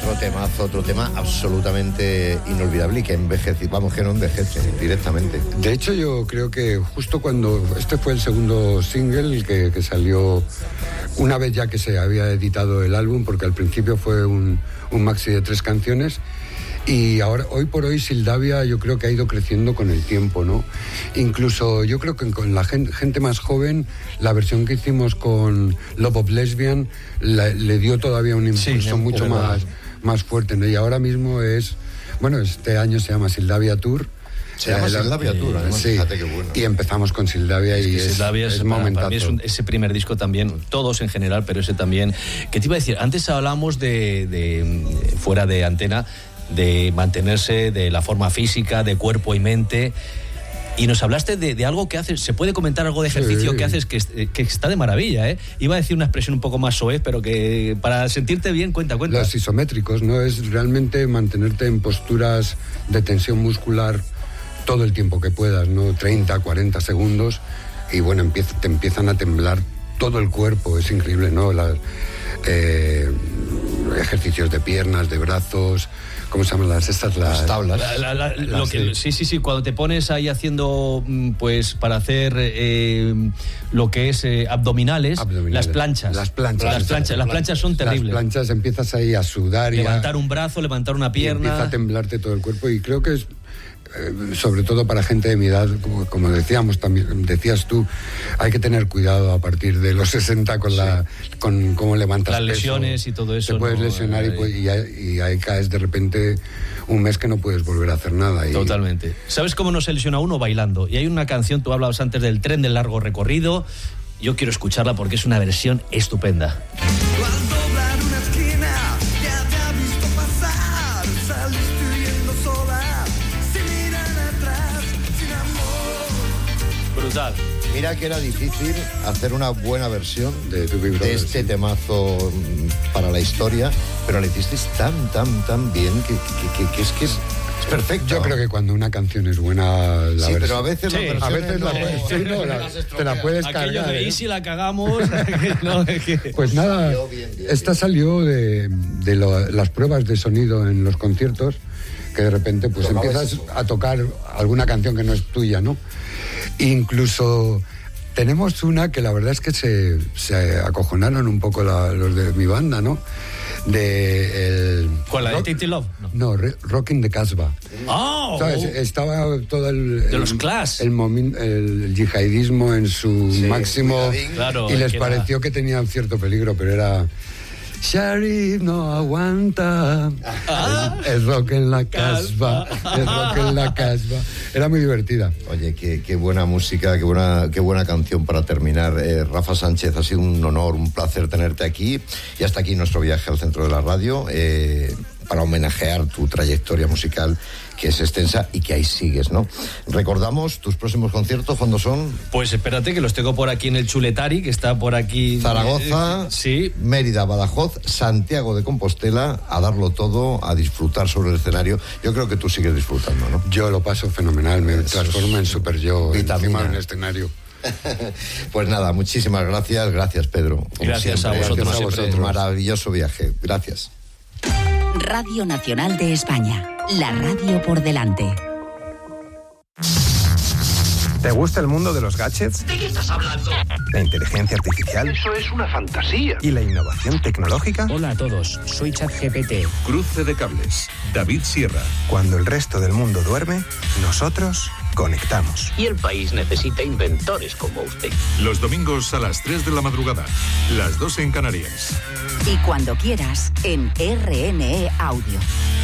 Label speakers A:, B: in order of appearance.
A: otro tema absolutamente inolvidable y que envejece, vamos, que no envejece directamente.
B: De hecho, yo creo que justo cuando este fue el segundo single que salió una vez ya que se había editado el álbum, porque al principio fue un maxi de 3 canciones. Y ahora, hoy por hoy, Sildavia yo creo que ha ido creciendo con el tiempo, ¿no? Incluso yo creo que con la gente más joven, la versión que hicimos con Love of Lesbian le dio todavía un impulso mucho más fuerte, ¿no? Y ahora mismo este año se llama Sildavia Tour.
A: Se llama Sildavia Tour, además, sí. Fíjate qué bueno.
B: Y empezamos con Sildavia
C: Sildavia es
B: momentazo.
C: Para mí ese primer disco también, todos en general, pero ese también. ¿Qué te iba a decir? Antes hablábamos de fuera de antena, de mantenerse, de la forma física, de cuerpo y mente, y nos hablaste de algo que haces. ¿Se puede comentar algo de ejercicio que haces que está de maravilla, eh? Iba a decir una expresión un poco más soez, pero que para sentirte bien, cuenta.
B: Los isométricos, ¿no? Es realmente mantenerte en posturas de tensión muscular todo el tiempo que puedas, ¿no? 30, 40 segundos, y bueno, te empiezan a temblar todo el cuerpo, es increíble, ¿no? Ejercicios de piernas, de brazos, ¿cómo se llaman las tablas?
C: Sí, cuando te pones ahí haciendo, pues, para hacer lo que es abdominales, las planchas. Las planchas son terribles.
B: Las planchas empiezas ahí a sudar.
C: Levantar un brazo, levantar una pierna.
B: Y empieza a temblarte todo el cuerpo, y creo que es sobre todo para gente de mi edad, como decíamos, también decías tú, hay que tener cuidado a partir de los 60 con cómo levantas
C: las lesiones y todo eso.
B: Te puedes lesionar y ahí caes de repente un mes que no puedes volver a hacer nada.
C: Totalmente. ¿Sabes cómo no se lesiona uno? Bailando. Y hay una canción, tú hablabas antes del tren del largo recorrido. Yo quiero escucharla porque es una versión estupenda. Brutal.
A: Mira que era difícil hacer una buena versión de este temazo para la historia, pero la hicisteis tan bien que es perfecto.
B: Yo creo que cuando una canción es buena,
A: pero a veces
B: te la puedes cargar.
C: ¿Y si la cagamos?
B: Pues nada, esta salió de las pruebas de sonido en los conciertos, que de repente pues empiezas a tocar alguna canción que no es tuya, ¿no? Incluso tenemos una que la verdad es que se acojonaron un poco los de mi banda, ¿no?
C: ¿Cuál, la de Titi Love?
B: No, Rockin' the Casbah.
C: ¡Oh!
B: ¿Sabes? Estaba todo
C: de los Clash.
B: El yihadismo en su máximo,
C: claro,
B: y les pareció que tenía cierto peligro, pero era... Sharif no aguanta el rock en la casbah, el rock en la casbah. Era muy divertida.
A: Oye, qué buena música, qué buena canción para terminar. Rafa Sánchez, ha sido un honor, un placer tenerte aquí, y hasta aquí nuestro viaje al centro de la radio, para homenajear tu trayectoria musical, que es extensa y que ahí sigues, ¿no? Recordamos tus próximos conciertos, ¿cuándo son?
C: Pues espérate, que los tengo por aquí en el Chuletari, que está por aquí.
A: Zaragoza,
C: sí.
A: Mérida, Badajoz, Santiago de Compostela, a darlo todo, a disfrutar sobre el escenario. Yo creo que tú sigues disfrutando, ¿no?
B: Yo lo paso fenomenal, me transforma en super yo, encima en el escenario.
A: Pues nada, muchísimas gracias. Gracias, Pedro.
C: Gracias a vosotros.
A: Maravilloso viaje. Gracias.
D: Radio Nacional de España, la radio por delante.
E: ¿Te gusta el mundo de los gadgets?
F: ¿De qué estás hablando?
E: ¿La inteligencia artificial?
F: Eso es una fantasía.
E: ¿Y la innovación tecnológica?
G: Hola a todos, soy ChatGPT.
H: Cruce de cables, David Sierra.
E: Cuando el resto del mundo duerme, nosotros conectamos.
F: Y el país necesita inventores como usted.
H: Los domingos a las 3 de la madrugada, las 2 en Canarias.
D: Y cuando quieras, en RNE Audio.